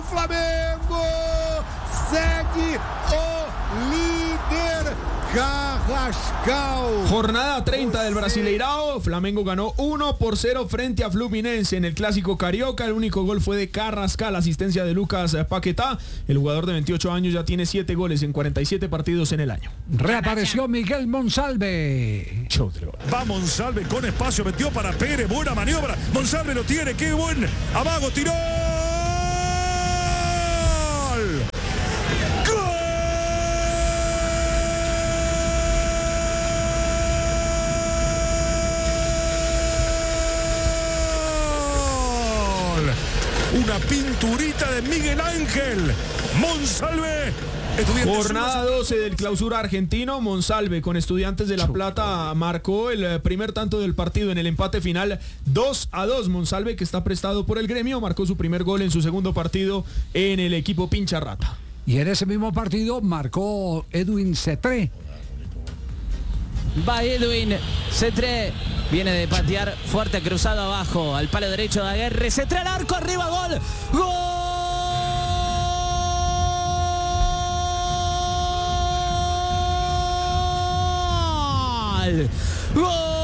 Flamengo segue o líder Carrascal. Jornada 30 del Brasileirao. Flamengo ganó 1-0 frente a Fluminense en el Clásico Carioca. El único gol fue de Carrascal, asistencia de Lucas Paquetá. El jugador de 28 años ya tiene 7 goles en 47 partidos en el año. Reapareció Miguel Monsalve. Va Monsalve con espacio, metió para Pérez, buena maniobra. Monsalve lo tiene, qué buen. Amago, tiró. Una pinturita de Miguel Ángel Monsalve. Jornada 12 del Clausura argentino. Monsalve con Estudiantes de La Plata marcó el primer tanto del partido en el empate final 2-2. Monsalve, que está prestado por el Gremio, marcó su primer gol en su segundo partido en el equipo Pincharrata. Y en ese mismo partido marcó Edwin Cetré. Va Edwin Cetré, viene de patear fuerte, cruzado abajo al palo derecho de Aguerre. Cetré al arco, arriba, gol. ¡Gol! ¡Gol!